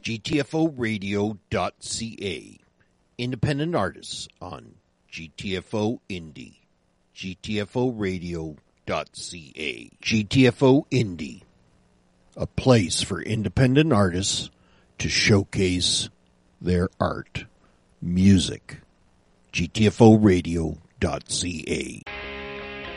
GTFOradio.ca. Independent artists on GTFO Indie. GTFOradio.ca. GTFO Indie. A place for independent artists to showcase their art. Music. GTFOradio.ca.